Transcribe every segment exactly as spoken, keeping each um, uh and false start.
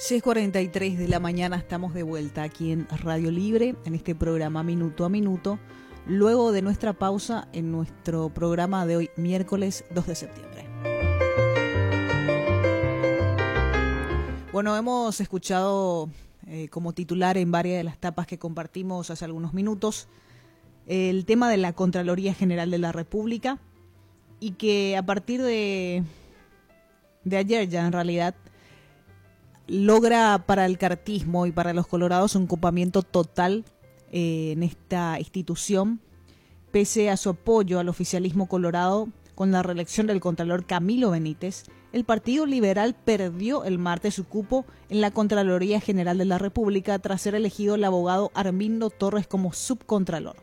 seis cuarenta y tres de la mañana estamos de vuelta aquí en Radio Libre, en este programa Minuto a Minuto, luego de nuestra pausa en nuestro programa de hoy, miércoles dos de septiembre. Bueno, hemos escuchado eh, como titular en varias de las tapas que compartimos hace algunos minutos el tema de la Contraloría General de la República y que a partir de, de ayer ya en realidad logra para el cartismo y para los colorados un copamiento total eh, en esta institución, pese a su apoyo al oficialismo colorado con la reelección del contralor Camilo Benítez. El Partido Liberal perdió el martes su cupo en la Contraloría General de la República tras ser elegido el abogado Armindo Torres como subcontralor.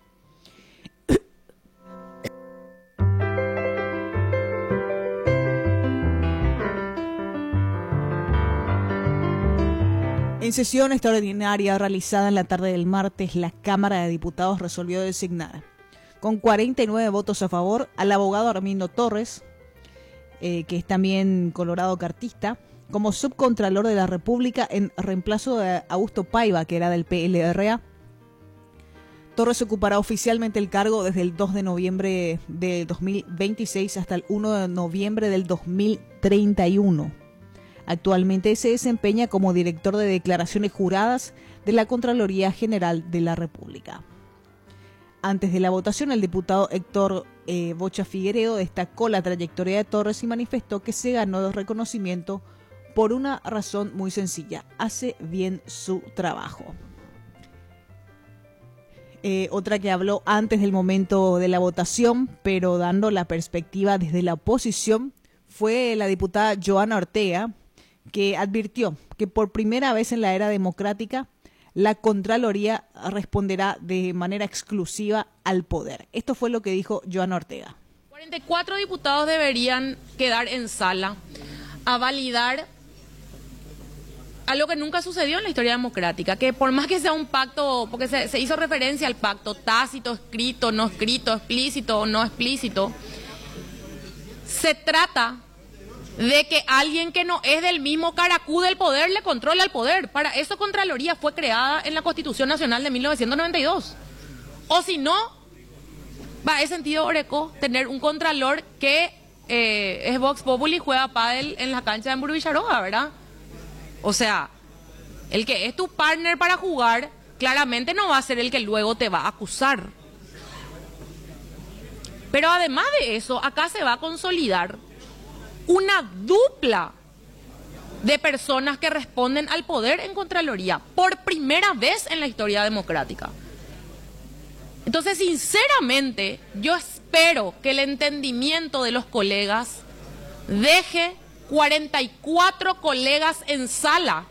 En sesión extraordinaria realizada en la tarde del martes, la Cámara de Diputados resolvió designar, con cuarenta y nueve votos a favor, al abogado Armindo Torres, eh, que es también colorado cartista, como subcontralor de la República en reemplazo de Augusto Paiva, que era del P L R A. Torres ocupará oficialmente el cargo desde el dos de noviembre del dos mil veintiséis hasta el uno de noviembre del dos mil treinta y uno. Actualmente se desempeña como director de declaraciones juradas de la Contraloría General de la República. Antes de la votación, el diputado Héctor eh, Bocha Figueredo destacó la trayectoria de Torres y manifestó que se ganó el reconocimiento por una razón muy sencilla: hace bien su trabajo. Eh, otra que habló antes del momento de la votación, pero dando la perspectiva desde la oposición, fue la diputada Joana Ortega, que advirtió que por primera vez en la era democrática la Contraloría responderá de manera exclusiva al poder. Esto fue lo que dijo Joana Ortega. cuarenta y cuatro diputados deberían quedar en sala a validar algo que nunca sucedió en la historia democrática, que por más que sea un pacto, porque se, se hizo referencia al pacto tácito, escrito, no escrito, explícito o no explícito, se trata de que alguien que no es del mismo caracú del poder le controle al poder. Para eso Contraloría fue creada en la Constitución Nacional de mil novecientos noventa y dos. O si no, va a sentido Oreco tener un contralor que eh, es Vox Populi y juega pádel en la cancha de Emburu Villaroga, ¿verdad? O sea, el que es tu partner para jugar claramente no va a ser el que luego te va a acusar. Pero además de eso, acá se va a consolidar una dupla de personas que responden al poder en Contraloría por primera vez en la historia democrática. Entonces, sinceramente, yo espero que el entendimiento de los colegas deje cuarenta y cuatro colegas en sala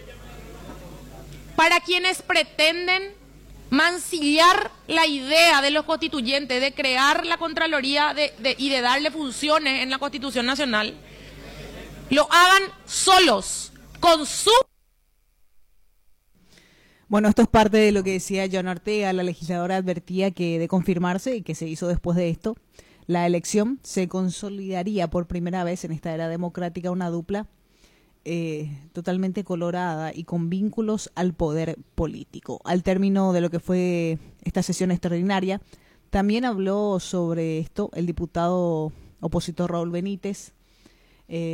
para quienes pretenden mancillar la idea de los constituyentes de crear la Contraloría de, de, y de darle funciones en la Constitución Nacional, lo hagan solos, con su... Bueno, esto es parte de lo que decía Joana Ortega. La legisladora advertía que de confirmarse, y que se hizo después de esto, la elección se consolidaría por primera vez en esta era democrática una dupla Eh, totalmente colorada y con vínculos al poder político. Al término de lo que fue esta sesión extraordinaria, también habló sobre esto el diputado opositor Raúl Benítez,